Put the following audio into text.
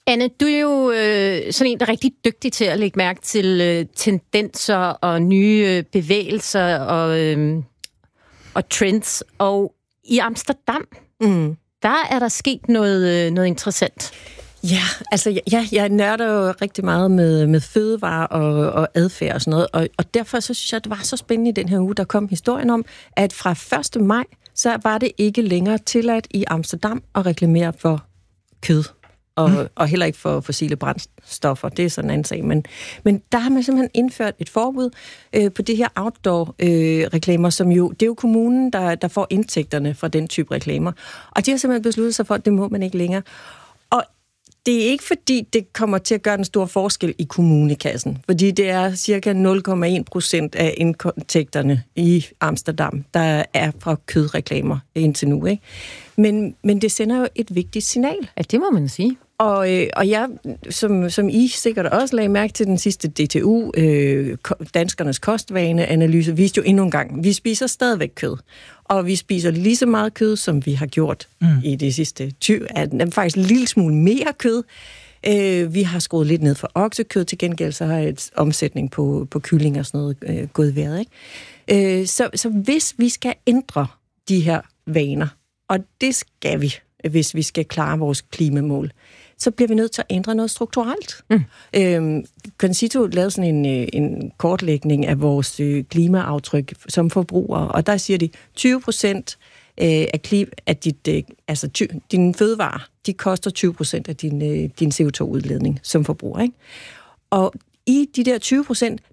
Anne, du er jo sådan en, der er rigtig dygtig til at lægge mærke til tendenser og nye bevægelser og trends. Og i Amsterdam, der er der sket noget interessant. Ja, altså jeg nørder jo rigtig meget med fødevarer og adfærd og sådan noget, og derfor så synes jeg, det var så spændende i den her uge, der kom historien om, at fra 1. maj, så var det ikke længere tilladt i Amsterdam at reklamere for kød. Og heller ikke for fossile brændstoffer. Det er sådan en anden sag. Men der har man simpelthen indført et forbud på de her outdoor-reklamer, som jo, det er jo kommunen, der får indtægterne fra den type reklamer. Og de har simpelthen besluttet sig for, at det må man ikke længere. Og det er ikke fordi, det kommer til at gøre den store forskel i kommunekassen, fordi det er cirka 0,1% af indtægterne i Amsterdam, der er fra kødreklamer indtil nu, ikke? Men det sender jo et vigtigt signal. Ja, det må man sige. Og jeg, som I sikkert også lagde mærke til den sidste DTU, danskernes kostvaneanalyse, viste jo endnu en gang, vi spiser stadigvæk kød. Og vi spiser lige så meget kød, som vi har gjort i de sidste 20 år. Faktisk en lille smule mere kød. Vi har skruet lidt ned for oksekød, til gengæld så har et omsætning på kylling og sådan noget gået i vejret, ikke? Så hvis vi skal ændre de her vaner, og det skal vi, hvis vi skal klare vores klimamål, så bliver vi nødt til at ændre noget strukturelt. Concito lavede sådan en kortlægning af vores klimaaftryk som forbrugere, og der siger de, 20% af dine fødevarer, de koster 20% af din CO2-udledning som forbruger, ikke? Og i de der